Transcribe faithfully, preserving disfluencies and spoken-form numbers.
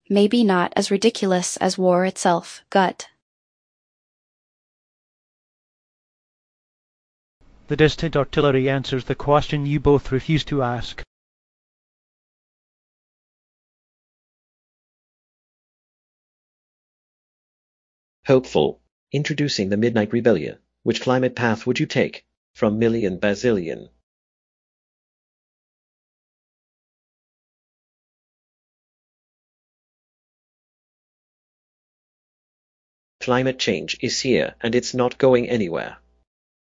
maybe not as ridiculous as war itself. Gut. The distant artillery answers the question you both refuse to ask. Hopeful. Introducing the Midnight Rebellion. Which climate path would you take? From Million Bazillion. Climate change is here and it's not going anywhere.